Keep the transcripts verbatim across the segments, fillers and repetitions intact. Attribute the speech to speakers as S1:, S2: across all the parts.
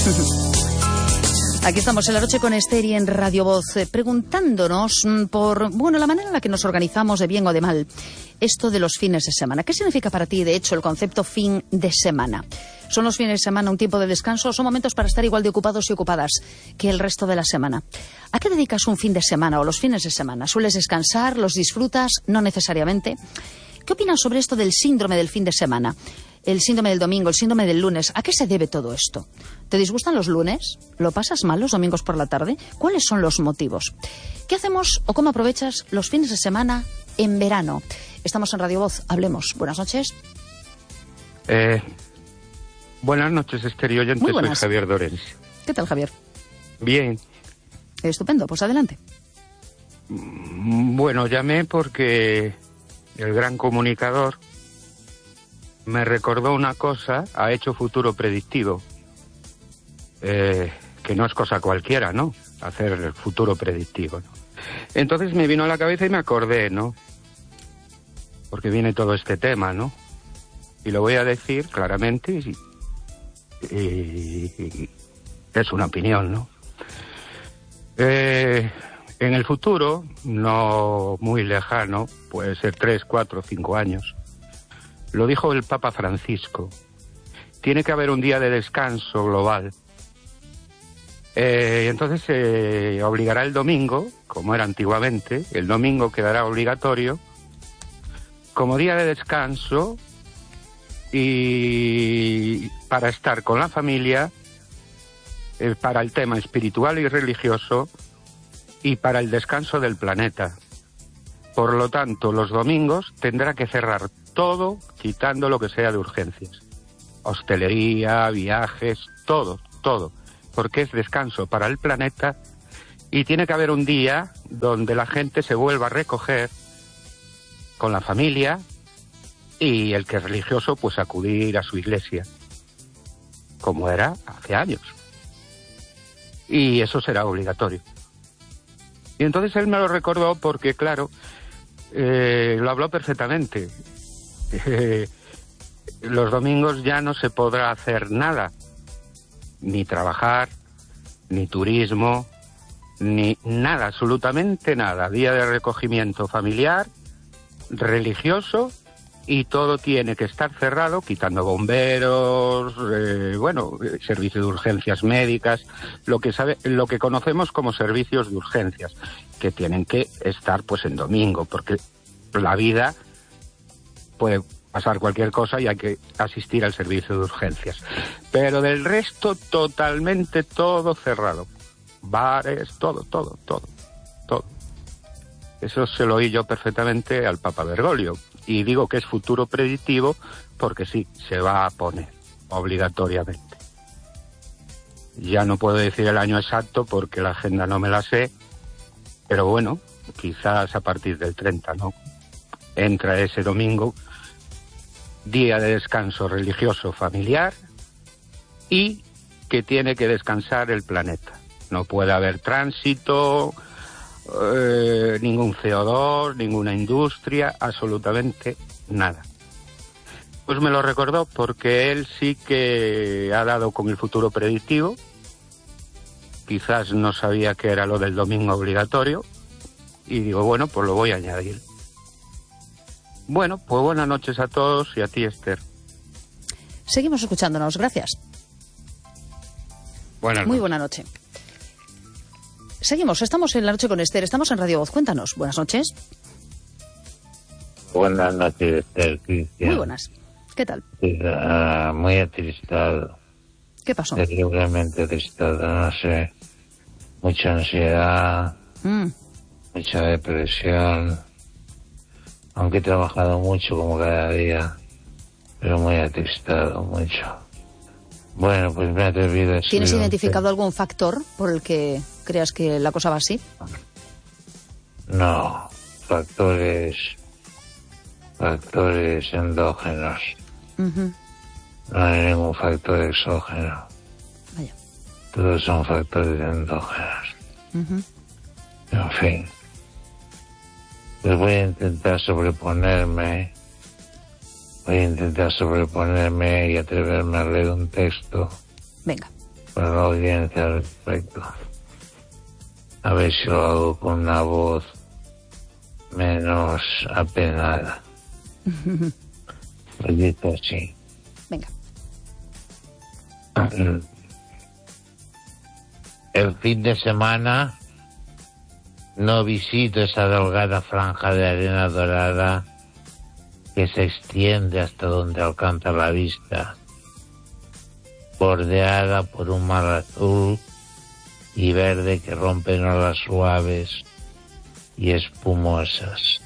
S1: Aquí estamos en La Noche con Esther y en Radio Voz, eh, preguntándonos por, bueno, la manera en la que nos organizamos de bien o de mal esto de los fines de semana. ¿Qué significa para ti, de hecho, el concepto fin de semana? ¿Son los fines de semana un tiempo de descanso o son momentos para estar igual de ocupados y ocupadas que el resto de la semana? ¿A qué dedicas un fin de semana o los fines de semana? ¿Sueles descansar? ¿Los disfrutas? No necesariamente. ¿Qué opinas sobre esto del síndrome del fin de semana? El síndrome del domingo, el síndrome del lunes. ¿A qué se debe todo esto? ¿Te disgustan los lunes? ¿Lo pasas mal los domingos por la tarde? ¿Cuáles son los motivos? ¿Qué hacemos o cómo aprovechas los fines de semana en verano? Estamos en Radio Voz. Hablemos. Buenas noches.
S2: Eh, buenas noches, Esther y oyentes.
S1: Muy buenas.
S2: Soy Javier Dorens.
S1: ¿Qué tal, Javier?
S2: Bien.
S1: Estupendo. Pues adelante.
S2: Bueno, llamé porque el gran comunicador me recordó una cosa, ha hecho futuro predictivo, eh, que no es cosa cualquiera, ¿no? Hacer el futuro predictivo, ¿no? Entonces me vino a la cabeza y me acordé, ¿no? Porque viene todo este tema, ¿no? Y lo voy a decir claramente y, y, y es una opinión, ¿no? Eh, en el futuro, no muy lejano, puede ser tres, cuatro, cinco años, lo dijo el Papa Francisco, tiene que haber un día de descanso global. Eh, entonces se eh, obligará el domingo, como era antiguamente, el domingo quedará obligatorio, como día de descanso y para estar con la familia, eh, para el tema espiritual y religioso y para el descanso del planeta. Por lo tanto, los domingos tendrá que cerrar todo, quitando lo que sea de urgencias. Hostelería, viajes, todo, todo. Porque es descanso para el planeta y tiene que haber un día donde la gente se vuelva a recoger con la familia y el que es religioso, pues acudir a su iglesia, como era hace años. Y eso será obligatorio. Y entonces él me lo recordó porque, claro, eh, lo habló perfectamente. Eh, los domingos ya no se podrá hacer nada, ni trabajar, ni turismo, ni nada, absolutamente nada. Día de recogimiento familiar, religioso, y todo tiene que estar cerrado, quitando bomberos, eh, bueno, servicios de urgencias médicas, lo que sabe, lo que conocemos como servicios de urgencias, que tienen que estar pues en domingo, porque la vida puede pasar cualquier cosa y hay que asistir al servicio de urgencias. Pero del resto, totalmente todo cerrado. Bares, todo, todo, todo, todo. Eso se lo oí yo perfectamente al Papa Bergoglio. Y digo que es futuro predictivo porque sí, se va a poner obligatoriamente. Ya no puedo decir el año exacto porque la agenda no me la sé, pero bueno, quizás a partir del treinta, ¿no? Entra ese domingo, día de descanso religioso familiar y que tiene que descansar el planeta. No puede haber tránsito, eh, ningún C O dos, ninguna industria, absolutamente nada. Pues me lo recordó porque él sí que ha dado con el futuro predictivo. Quizás no sabía que era lo del domingo obligatorio y digo, bueno, pues lo voy a añadir. Bueno, pues buenas noches a todos y a ti, Esther.
S1: Seguimos escuchándonos, gracias.
S2: Buenas
S1: Muy
S2: noches.
S1: buena noche. Seguimos, estamos en La Noche con Esther, estamos en Radio Voz. Cuéntanos, buenas noches.
S3: Buenas noches, Esther, Cristian.
S1: Muy buenas. ¿Qué tal?
S3: Uh, muy atristado.
S1: ¿Qué pasó?
S3: Terriblemente atristado, no sé. Mucha ansiedad,
S1: Mm.
S3: mucha depresión. Aunque he trabajado mucho como cada día, pero muy atristado, mucho. Bueno, pues me he atrevido a
S1: ¿Tienes
S3: escribir un
S1: identificado algún factor por el que creas que la cosa va así?
S3: te- No, factores, factores endógenos.
S1: Ujú.
S3: No hay ningún factor exógeno.
S1: Vaya.
S3: Todos son factores endógenos.
S1: Ujú.
S3: En fin. Pues voy a intentar sobreponerme. Voy a intentar sobreponerme y atreverme a leer un texto
S1: Venga.
S3: para la audiencia al respecto. A ver si lo hago con una voz menos apenada. Lo digo así.
S1: Venga.
S3: El fin de semana no visito esa delgada franja de arena dorada que se extiende hasta donde alcanza la vista, bordeada por un mar azul y verde que rompen olas suaves y espumosas.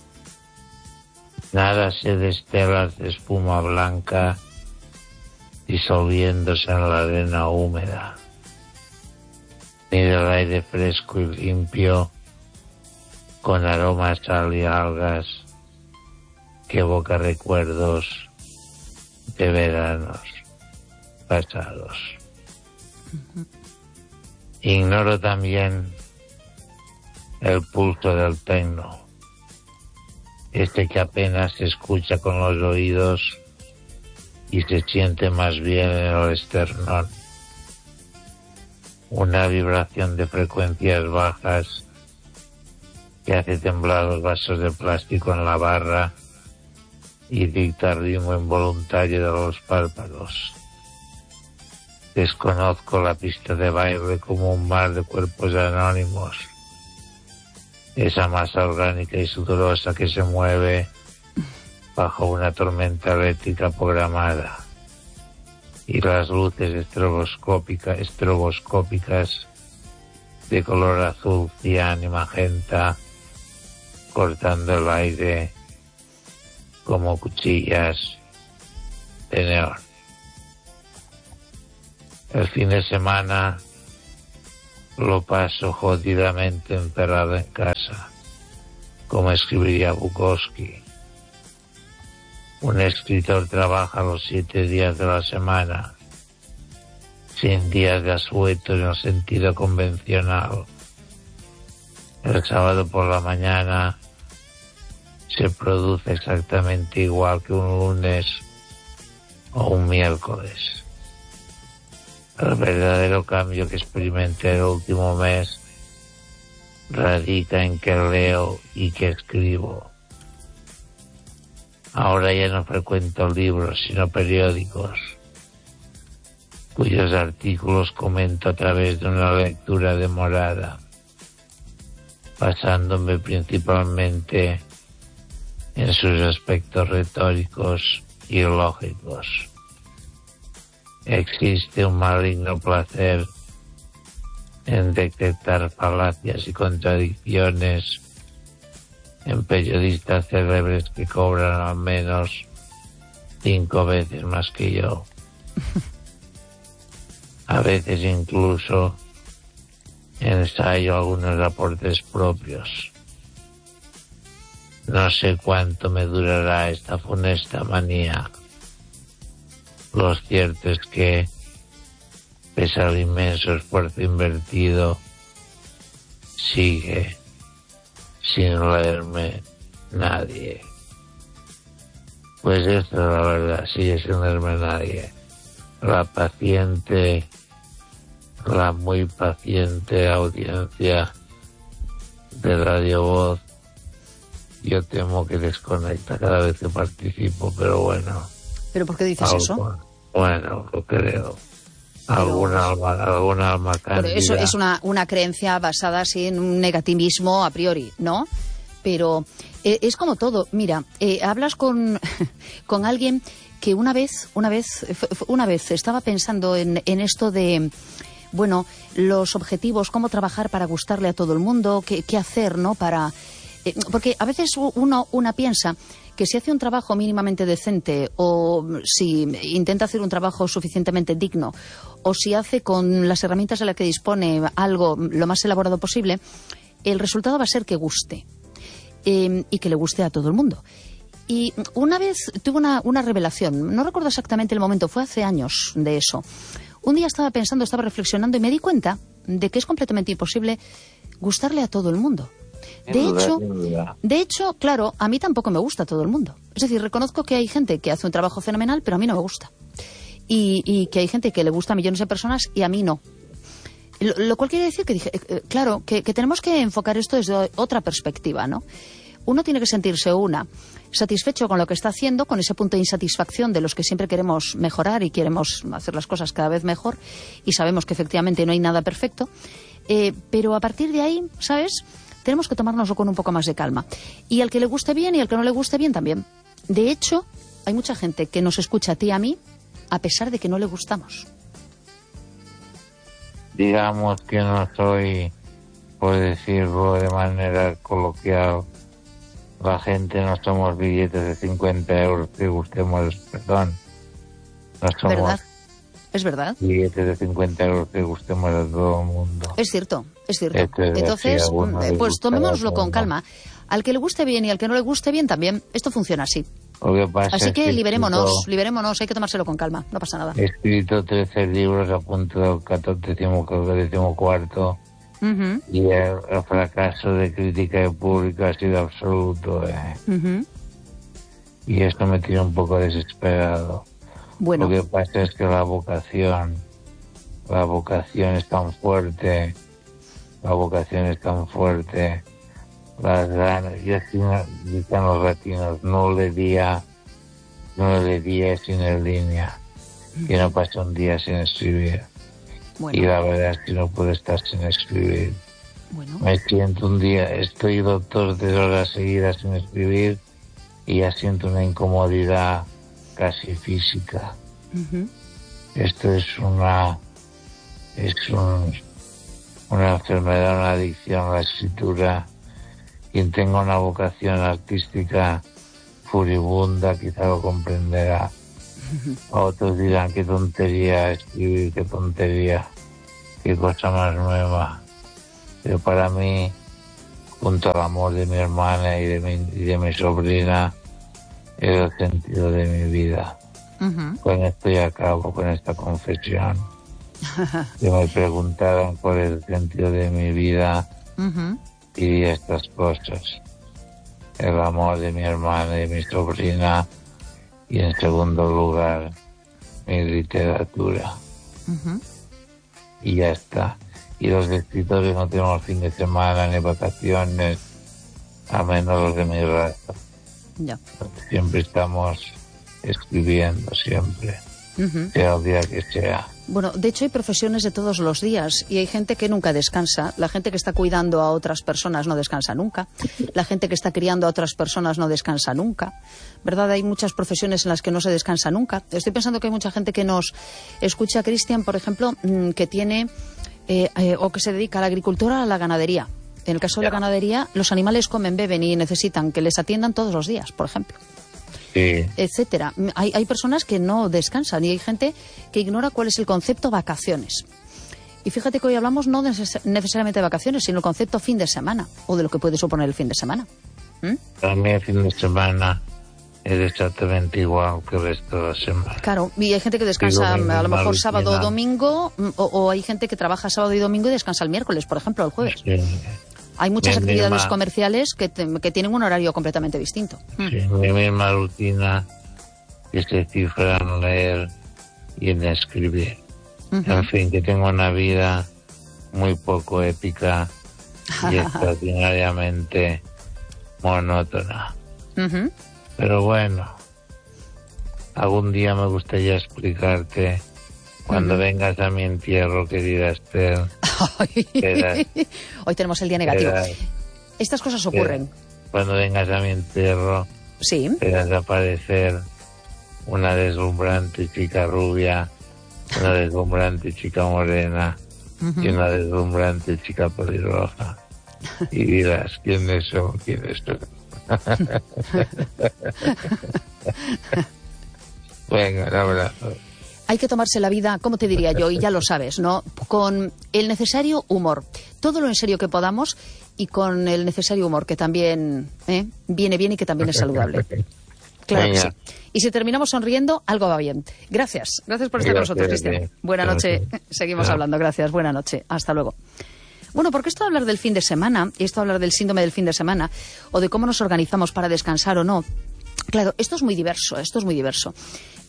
S3: Nada se de estelas de espuma blanca disolviéndose en la arena húmeda, ni del aire fresco y limpio con aromas a sal y algas que evoca recuerdos de veranos pasados. Uh-huh. Ignoro también el pulso del tecno, este que apenas se escucha con los oídos y se siente más bien en el esternón. Una vibración de frecuencias bajas que hace temblar los vasos de plástico en la barra y dicta el ritmo involuntario de los párpados. Desconozco la pista de baile como un mar de cuerpos anónimos, esa masa orgánica y sudorosa que se mueve bajo una tormenta eléctrica programada, y las luces estroboscópicas, estroboscópicas de color azul, cian y magenta cortando el aire como cuchillas de neón. El fin de semana lo paso jodidamente encerrado en casa, como escribiría Bukowski. Un escritor trabaja los siete días de la semana, sin días de asueto en el sentido convencional. El sábado por la mañana se produce exactamente igual que un lunes o un miércoles. El verdadero cambio que experimenté el último mes radica en que leo y que escribo. Ahora ya no frecuento libros, sino periódicos, cuyos artículos comento a través de una lectura demorada, basándome principalmente en sus aspectos retóricos y lógicos. Existe un maligno placer en detectar falacias y contradicciones en periodistas célebres que cobran al menos cinco veces más que yo. A veces incluso ensayo algunos aportes propios. No sé cuánto me durará esta funesta manía. Lo cierto es que, pese al inmenso esfuerzo invertido, sigue sin leerme nadie. Pues esto es la verdad, sigue sin leerme nadie. La paciente, la muy paciente audiencia de Radio Voz, yo temo que desconecta cada vez que participo, pero bueno.
S1: ¿Pero por qué dices
S3: algo,
S1: eso?
S3: Bueno, lo creo. Alguna alma, alguna alma cándida.
S1: Pero eso es una, una creencia basada así en un negativismo a priori, ¿no? Pero eh, es como todo. Mira, eh, hablas con, con alguien que una vez, una vez, una vez estaba pensando en, en esto de, bueno, los objetivos, cómo trabajar para gustarle a todo el mundo, qué, qué hacer, ¿no? Para, eh, porque a veces uno, una piensa que si hace un trabajo mínimamente decente o si intenta hacer un trabajo suficientemente digno o si hace con las herramientas de las que dispone algo lo más elaborado posible, el resultado va a ser que guste eh, y que le guste a todo el mundo. Y una vez tuve una, una revelación, no recuerdo exactamente el momento, fue hace años de eso. Un día estaba pensando, estaba reflexionando y me di cuenta de que es completamente imposible gustarle a todo el mundo. De hecho, de hecho, claro, a mí tampoco me gusta todo el mundo. Es decir, reconozco que hay gente que hace un trabajo fenomenal, pero a mí no me gusta. y, y que hay gente que le gusta a millones de personas y a mí no. Lo, lo cual quiere decir que, dije, eh, claro, que, que tenemos que enfocar esto desde otra perspectiva, ¿no? Uno tiene que sentirse, una, satisfecho con lo que está haciendo, con ese punto de insatisfacción de los que siempre queremos mejorar y queremos hacer las cosas cada vez mejor, y sabemos que efectivamente no hay nada perfecto, eh, pero a partir de ahí, ¿sabes?, tenemos que tomárnoslo con un poco más de calma. Y al que le guste bien y al que no le guste bien también. De hecho, hay mucha gente que nos escucha a ti y a mí a pesar de que no le gustamos.
S3: Digamos que no soy, por decirlo de manera coloquial, la gente no somos billetes de cincuenta euros que gustemos, perdón, no somos
S1: ¿verdad? Es verdad.
S3: Billetes de cincuenta euros que gustemos a todo el mundo.
S1: Es cierto, es cierto.
S3: Esto es
S1: Entonces,
S3: así,
S1: eh, pues
S3: gusta,
S1: tomémoslo con calma. Al que le guste bien y al que no le guste bien también, esto funciona así.
S3: Lo que pasa
S1: Así
S3: es
S1: que,
S3: que
S1: liberémonos,
S3: escrito,
S1: liberémonos, hay que tomárselo con calma, no pasa nada.
S3: He escrito trece libros a punto del catorce, decimocuarto,
S1: Uh-huh.
S3: y el, el fracaso de crítica de público ha sido absoluto, eh.
S1: Uh-huh.
S3: Y esto me tiene un poco desesperado.
S1: Bueno.
S3: Lo que pasa es que la vocación, la vocación es tan fuerte, la vocación es tan fuerte, las ganas, y así dicen los latinos, no le día, no le día sin en línea, y no pasa un día sin escribir.
S1: Bueno.
S3: Y la verdad es que no puedo estar sin escribir.
S1: Bueno.
S3: Me siento un día, estoy dos, tres horas seguidas sin escribir y ya siento una incomodidad casi física.
S1: Uh-huh.
S3: Esto es una es un, una enfermedad, una adicción a la escritura. Quien tenga una vocación artística furibunda quizá lo comprenderá. Uh-huh. Otros dirán qué tontería escribir, qué tontería, qué cosa más nueva. Pero para mí, junto al amor de mi hermana y de mi, y de mi sobrina, es el sentido de mi vida. Uh-huh. Con esto ya acabo, con esta confesión. Si me preguntaran cuál es el sentido de mi vida, uh-huh, diría estas cosas: el amor de mi hermana y de mi sobrina, y en segundo lugar mi literatura. Uh-huh. Y ya está. Y los escritores no tenemos fin de semana ni vacaciones, a menos los de mi raza.
S1: Ya.
S3: Siempre estamos escribiendo, siempre, uh-huh, sea el día que sea.
S1: Bueno, de hecho hay profesiones de todos los días y hay gente que nunca descansa. La gente que está cuidando a otras personas no descansa nunca. La gente que está criando a otras personas no descansa nunca. ¿Verdad? Hay muchas profesiones en las que no se descansa nunca. Estoy pensando que hay mucha gente que nos escucha, Cristian, por ejemplo, que tiene eh, eh, o que se dedica a la agricultura o a la ganadería. En el caso de la ganadería, los animales comen, beben y necesitan que les atiendan todos los días, por ejemplo.
S3: Sí.
S1: Etcétera. Hay, hay personas que no descansan y hay gente que ignora cuál es el concepto vacaciones. Y fíjate que hoy hablamos no neces- necesariamente de vacaciones, sino el concepto fin de semana o de lo que puede suponer el fin de semana. ¿Mm?
S3: Para mí el fin de semana es exactamente igual que el resto de la semana.
S1: Claro, y hay gente que descansa a lo mejor sábado o domingo, o, o hay gente que trabaja sábado y domingo y descansa el miércoles, por ejemplo, el jueves. Sí. Hay muchas mi actividades misma, comerciales que, te, que tienen un horario completamente distinto.
S3: Sí, mm. Mi misma rutina que se cifra en leer y en escribir. Uh-huh. En fin, que tengo una vida muy poco épica y extraordinariamente monótona. Uh-huh. Pero bueno, algún día me gustaría explicarte cuando uh-huh. vengas a mi entierro, querida Esther.
S1: Quedas, hoy tenemos el día negativo.
S3: Quedas,
S1: Estas cosas ocurren.
S3: Cuando vengas a mi entierro,
S1: sí,
S3: verás aparecer una deslumbrante chica rubia, una deslumbrante chica morena uh-huh. y una deslumbrante chica pelirroja. Y dirás, ¿quiénes son? ¿Quiénes son? Venga, un abrazo.
S1: Hay que tomarse la vida, ¿cómo te diría yo? Y ya lo sabes, ¿no? Con el necesario humor. Todo lo en serio que podamos y con el necesario humor, que también ¿eh? viene bien y que también es saludable. Claro Venga. que sí. Y si terminamos sonriendo, algo va bien. Gracias. Gracias por estar con nosotros, Cristian. Buena noche. Seguimos ah. hablando. Gracias. Buena noche. Hasta luego. Bueno, porque esto de hablar del fin de semana, y esto de hablar del síndrome del fin de semana, o de cómo nos organizamos para descansar o no, claro, esto es muy diverso, esto es muy diverso.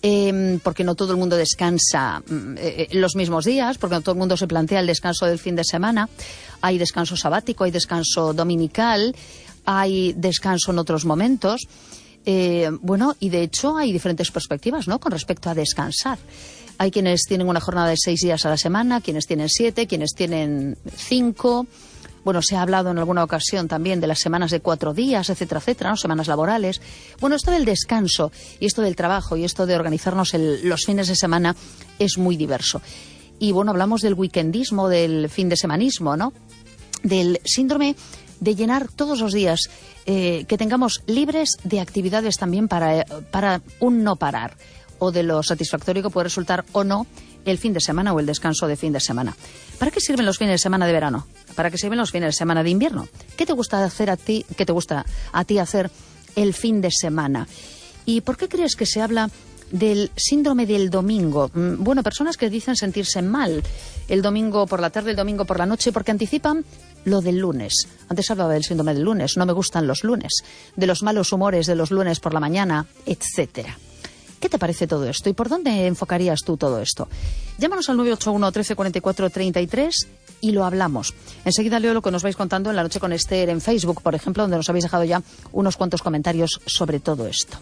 S1: Eh, porque no todo el mundo descansa eh, los mismos días, porque no todo el mundo se plantea el descanso del fin de semana. Hay descanso sabático, hay descanso dominical, hay descanso en otros momentos. Eh, bueno, y de hecho hay diferentes perspectivas, ¿no?, con respecto a descansar. Hay quienes tienen una jornada de seis días a la semana, quienes tienen siete, quienes tienen cinco. Bueno, se ha hablado en alguna ocasión también de las semanas de cuatro días, etcétera, etcétera, ¿no?, semanas laborales. Bueno, esto del descanso y esto del trabajo y esto de organizarnos el, los fines de semana es muy diverso. Y bueno, hablamos del weekendismo, del fin de semanismo, ¿no?, del síndrome de llenar todos los días, eh, que tengamos libres de actividades también para, para un no parar, o de lo satisfactorio que puede resultar o no el fin de semana o el descanso de fin de semana. ¿Para qué sirven los fines de semana de verano? ¿Para qué sirven los fines de semana de invierno? ¿Qué te gusta hacer a ti, qué te gusta a ti hacer el fin de semana? ¿Y por qué crees que se habla del síndrome del domingo? Bueno, personas que dicen sentirse mal el domingo por la tarde, el domingo por la noche, porque anticipan lo del lunes. Antes hablaba del síndrome del lunes, no me gustan los lunes, de los malos humores de los lunes por la mañana, etcétera. ¿Qué te parece todo esto? ¿Y por dónde enfocarías tú todo esto? Llámanos al nueve ocho uno, trece, cuarenta y cuatro, treinta y tres y lo hablamos. Enseguida leo lo que nos vais contando en La Noche con Esther en Facebook, por ejemplo, donde nos habéis dejado ya unos cuantos comentarios sobre todo esto.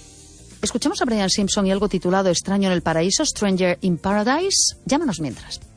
S1: Escuchamos a Brian Simpson y algo titulado Extraño en el Paraíso, Stranger in Paradise. Llámanos mientras.